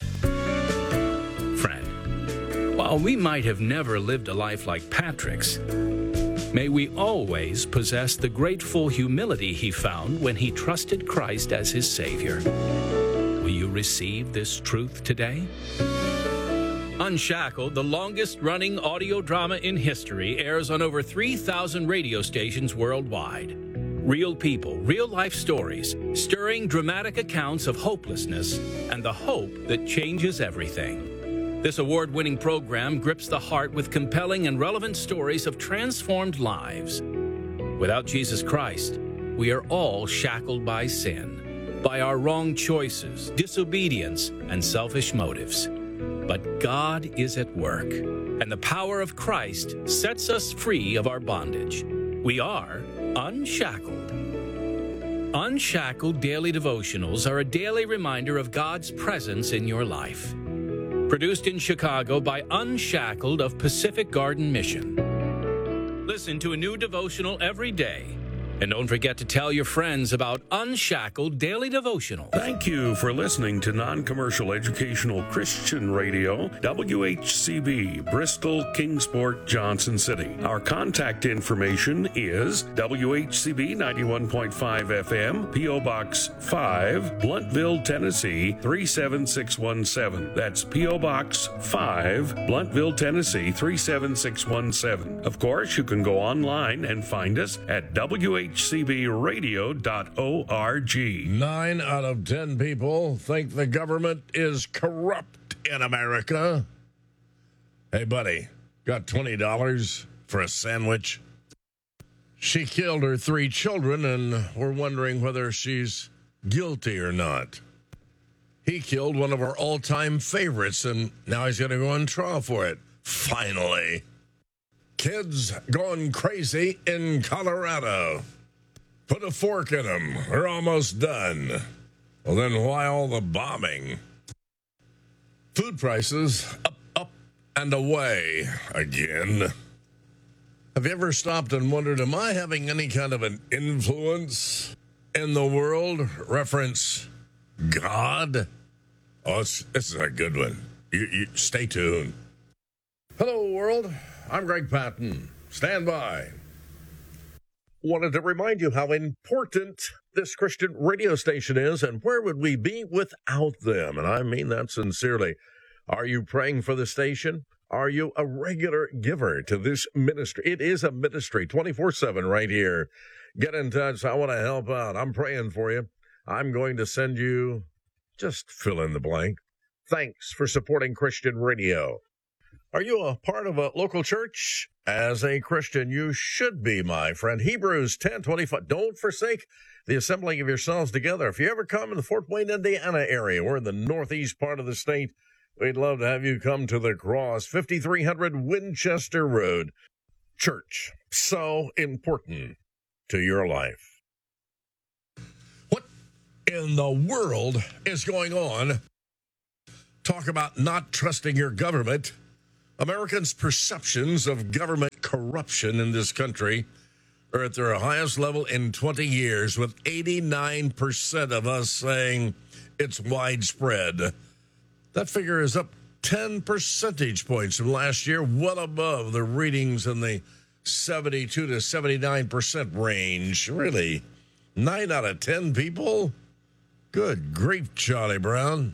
Friend, while we might have never lived a life like Patrick's, may we always possess the grateful humility he found when he trusted Christ as his Savior. Will you receive this truth today? Unshackled, the longest-running audio drama in history, airs on over three thousand radio stations worldwide. Real people, real-life stories, stirring dramatic accounts of hopelessness and the hope that changes everything. This award-winning program grips the heart with compelling and relevant stories of transformed lives. Without Jesus Christ, we are all shackled by sin, by our wrong choices, disobedience, and selfish motives. But God is at work, and the power of Christ sets us free of our bondage. We are unshackled. Unshackled Daily Devotionals are a daily reminder of God's presence in your life. Produced in Chicago by Unshackled of Pacific Garden Mission. Listen to a new devotional every day. And don't forget to tell your friends about Unshackled Daily Devotional. Thank you for listening to Non-Commercial Educational Christian Radio, W H C B, Bristol, Kingsport, Johnson City. Our contact information is W H C B ninety-one point five F M, P O Box five, Bluntville, Tennessee three seven six one seven. That's P O Box five, Bluntville, Tennessee three seven six one seven. Of course, you can go online and find us at W H C B radio dot org. Nine out of ten people think the government is corrupt in America. Hey, buddy, got twenty dollars for a sandwich? She killed her three children, and we're wondering whether she's guilty or not. He killed one of our all-time favorites, and now he's going to go on trial for it. Finally. Kids going crazy in Colorado. Put a fork in them. They're almost done. Well, then why all the bombing? Food prices up, up, and away again. Have you ever stopped and wondered, am I having any kind of an influence in the world? Reference God? Oh, it's, this is a good one. You, you stay tuned. Hello, world. I'm Greg Patton. Stand by. Wanted to remind you how important this Christian radio station is, and where would we be without them? And I mean that sincerely. Are you praying for the station? Are you a regular giver to this ministry? It is a ministry twenty-four seven right here. Get in touch. I want to help out. I'm praying for you. I'm going to send you, just fill in the blank. Thanks for supporting Christian radio. Are you a part of a local church? As a Christian, you should be, my friend. Hebrews ten twenty-five. Don't forsake the assembling of yourselves together. If you ever come in the Fort Wayne, Indiana area, we're in the northeast part of the state, we'd love to have you come to the Cross, fifty-three hundred Winchester Road. Church, so important to your life. What in the world is going on? Talk about not trusting your government. Americans' perceptions of government corruption in this country are at their highest level in twenty years, with eighty-nine percent of us saying it's widespread. That figure is up ten percentage points from last year, well above the readings in the seventy-two to seventy-nine percent range. Really? Nine out of ten people? Good grief, Charlie Brown.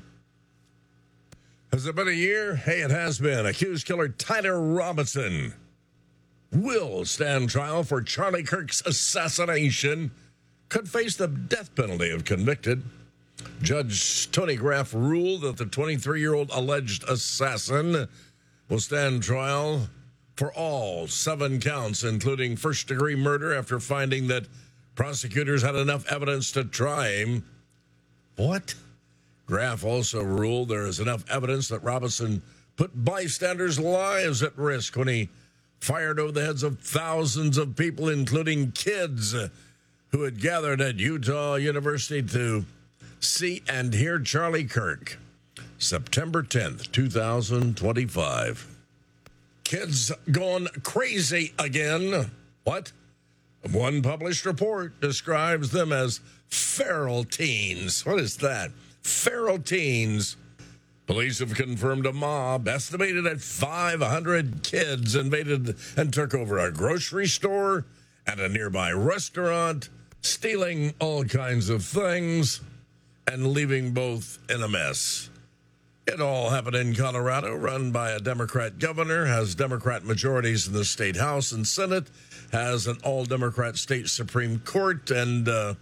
Has it been a year? Hey, it has been. Accused killer Tyler Robinson will stand trial for Charlie Kirk's assassination. Could face the death penalty if convicted. Judge Tony Graff ruled that the twenty-three-year-old alleged assassin will stand trial for all seven counts, including first-degree murder, after finding that prosecutors had enough evidence to try him. What? Graff also ruled there is enough evidence that Robinson put bystanders' lives at risk when he fired over the heads of thousands of people, including kids who had gathered at Utah University to see and hear Charlie Kirk. September tenth, twenty twenty-five. Kids gone crazy again. What? One published report describes them as feral teens. What is that? Feral teens. Police have confirmed a mob estimated at five hundred kids invaded and took over a grocery store and a nearby restaurant, stealing all kinds of things and leaving both in a mess. It all happened in Colorado, run by a Democrat governor, has Democrat majorities in the state House and Senate, has an all-Democrat state Supreme Court, and uh,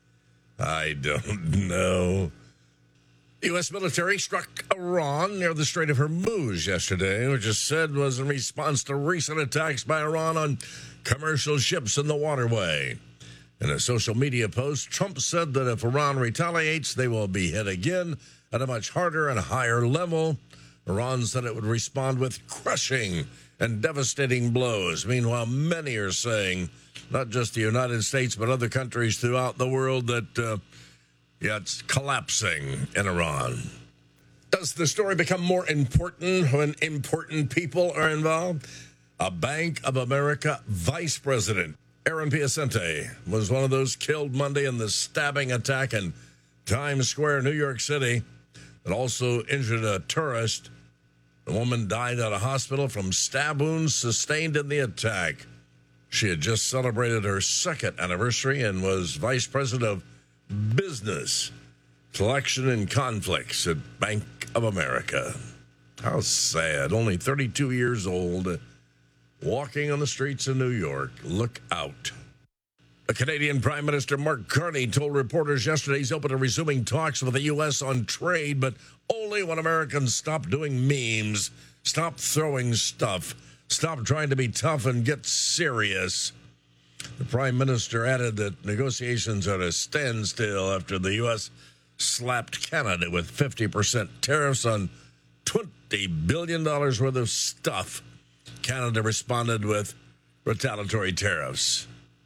I don't know. The U S military struck Iran near the Strait of Hormuz yesterday, which is said was in response to recent attacks by Iran on commercial ships in the waterway. In a social media post, Trump said that if Iran retaliates, they will be hit again at a much harder and higher level. Iran said it would respond with crushing and devastating blows. Meanwhile, many are saying, not just the United States, but other countries throughout the world, that uh, yeah, it's collapsing in Iran. Does the story become more important when important people are involved? A Bank of America vice president, Aaron Piacente, was one of those killed Monday in the stabbing attack in Times Square, New York City, that also injured a tourist. The woman died at a hospital from stab wounds sustained in the attack. She had just celebrated her second anniversary and was vice president of business, collection, and conflicts at Bank of America. How sad. Only thirty-two years old, walking on the streets of New York. Look out. The Canadian Prime Minister Mark Carney told reporters yesterday he's open to resuming talks with the U S on trade, but only when Americans stop doing memes, stop throwing stuff, stop trying to be tough and get serious. The Prime Minister added that negotiations are at a standstill after the U S slapped Canada with fifty percent tariffs on twenty billion dollars worth of stuff. Canada responded with retaliatory tariffs.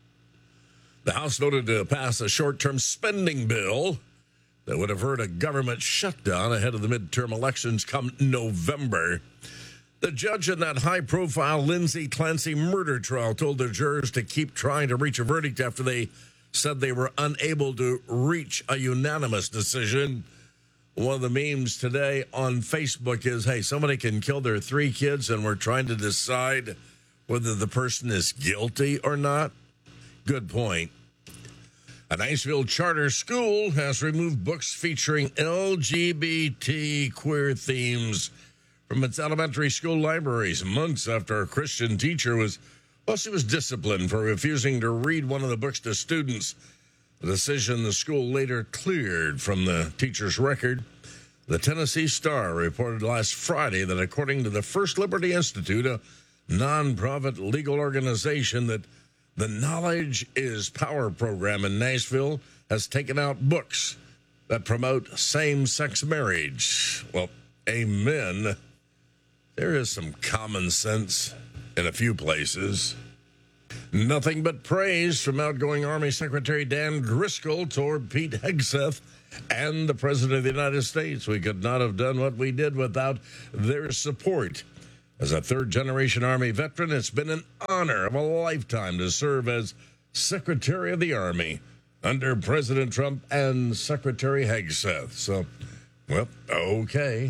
The House voted to pass a short-term spending bill that would avert a government shutdown ahead of the midterm elections come November. The judge in that high-profile Lindsay Clancy murder trial told the jurors to keep trying to reach a verdict after they said they were unable to reach a unanimous decision One of the memes today on Facebook is, hey, somebody can kill their three kids and we're trying to decide whether the person is guilty or not. Good point. A Niceville charter school has removed books featuring L G B T queer themes from its elementary school libraries months after a Christian teacher was, well, she was disciplined for refusing to read one of the books to students. A decision the school later cleared from the teacher's record. The Tennessee Star reported last Friday that according to the First Liberty Institute, a nonprofit legal organization, that the Knowledge is Power program in Nashville has taken out books that promote same-sex marriage. Well, amen. There is some common sense in a few places. Nothing but praise from outgoing Army Secretary Dan Driscoll toward Pete Hegseth and the President of the United States. We could not have done what we did without their support. As a third-generation Army veteran, it's been an honor of a lifetime to serve as Secretary of the Army under President Trump and Secretary Hegseth. So, well, okay.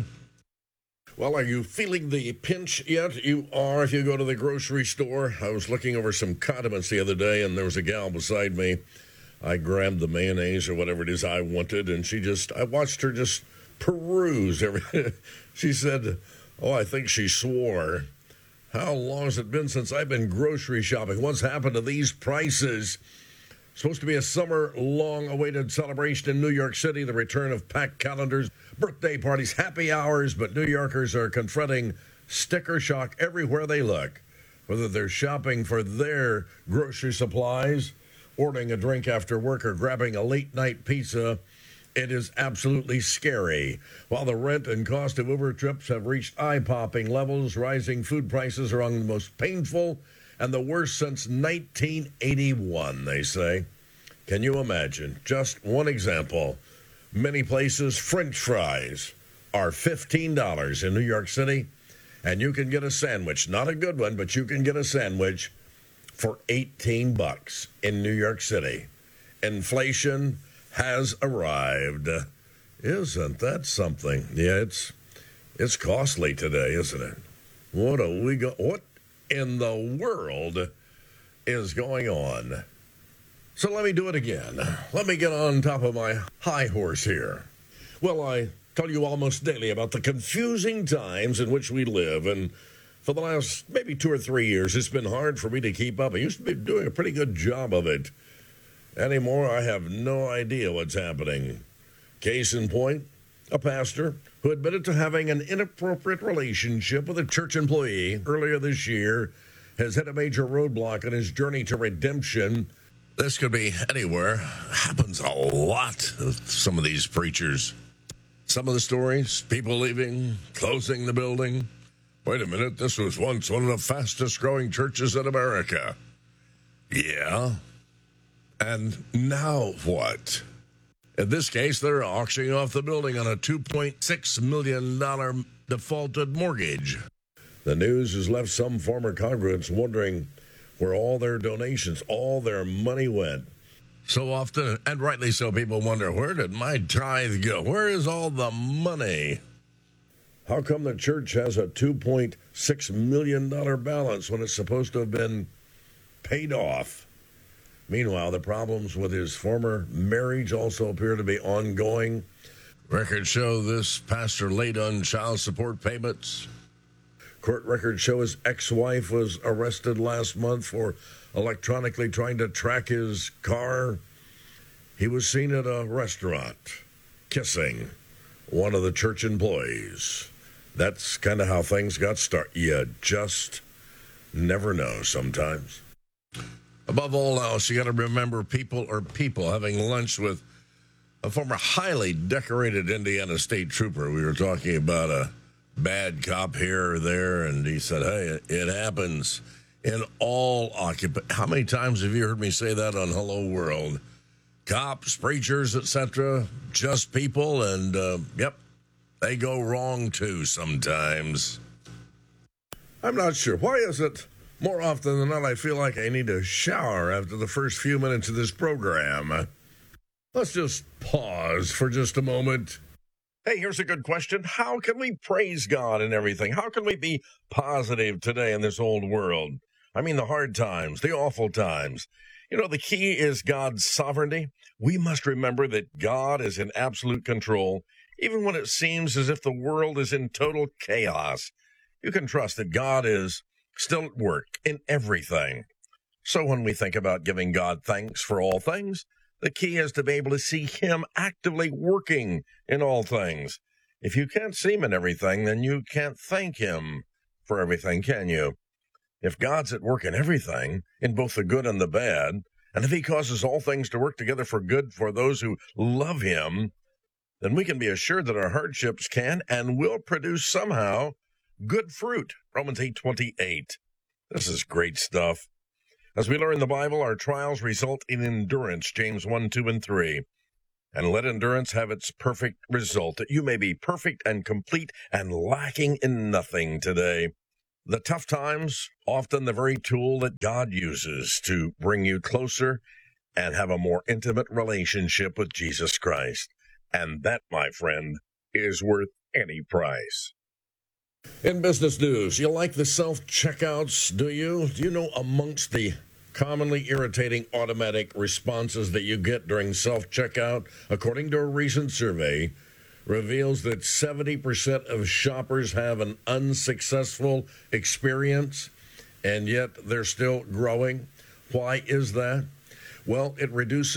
Well, are you feeling the pinch yet? You are if you go to the grocery store. I was looking over some condiments the other day, and there was a gal beside me. I grabbed the mayonnaise or whatever it is I wanted, and she just, I watched her just peruse everything. She said, oh, I think she swore. How long has it been since I've been grocery shopping? What's happened to these prices? Supposed to be a summer long-awaited celebration in New York City, the return of packed calendars, birthday parties, happy hours, but New Yorkers are confronting sticker shock everywhere they look. Whether they're shopping for their grocery supplies, ordering a drink after work, or grabbing a late-night pizza, it is absolutely scary. While the rent and cost of Uber trips have reached eye-popping levels, rising food prices are among the most painful and the worst since nineteen eighty-one, they say. Can you imagine? Just one example. Many places, French fries are fifteen dollars in New York City, and you can get a sandwich, not a good one, but you can get a sandwich for eighteen bucks in New York City. Inflation has arrived. Isn't that something? Yeah, it's it's costly today, isn't it? What do we go? What in the world is going on? So let me do it again. Let me get on top of my high horse here. Well, I tell you almost daily about the confusing times in which we live, and for the last maybe two or three years, it's been hard for me to keep up. I used to be doing a pretty good job of it. Anymore, I have no idea what's happening. Case in point, a pastor who admitted to having an inappropriate relationship with a church employee earlier this year has hit a major roadblock on his journey to redemption. This could be anywhere. Happens a lot with some of these preachers. Some of the stories, people leaving, closing the building. Wait a minute, this was once one of the fastest growing churches in America. Yeah. And now what? In this case, they're auctioning off the building on a two point six million dollars defaulted mortgage. The news has left some former congregants wondering where all their donations, all their money went. So often, and rightly so, people wonder, where did my tithe go? Where is all the money? How come the church has a two point six million dollars balance when it's supposed to have been paid off? Meanwhile, the problems with his former marriage also appear to be ongoing. Records show this pastor late on child support payments. Court records show his ex-wife was arrested last month for electronically trying to track his car. He was seen at a restaurant kissing one of the church employees. That's kind of how things got started. You just never know sometimes. Above all else, you got to remember people are people. Having lunch with a former highly decorated Indiana State Trooper. We were talking about a bad cop here or there, and he said, hey, it happens in all occupations. How many times have you heard me say that on Hello World? Cops, preachers, et cetera, just people, and, uh, yep, they go wrong, too, sometimes. I'm not sure. Why is it more often than not I feel like I need to shower after the first few minutes of this program? Let's just pause for just a moment. Hey, here's a good question. How can we praise God in everything? How can we be positive today in this old world? I mean, the hard times, the awful times. You know, the key is God's sovereignty. We must remember that God is in absolute control, even when it seems as if the world is in total chaos. You can trust that God is still at work in everything. So when we think about giving God thanks for all things, the key is to be able to see Him actively working in all things. If you can't see Him in everything, then you can't thank Him for everything, can you? If God's at work in everything, in both the good and the bad, and if He causes all things to work together for good for those who love Him, then we can be assured that our hardships can and will produce somehow good fruit. Romans eight twenty-eight. This is great stuff. As we learn the Bible, our trials result in endurance, James one, two, and three. And let endurance have its perfect result, that you may be perfect and complete and lacking in nothing today. The tough times, often the very tool that God uses to bring you closer and have a more intimate relationship with Jesus Christ. And that, my friend, is worth any price. In business news, you like the self-checkouts, do you? Do you know amongst the commonly irritating automatic responses that you get during self-checkout, according to a recent survey, reveals that seventy percent of shoppers have an unsuccessful experience, and yet they're still growing. Why is that? Well, it reduces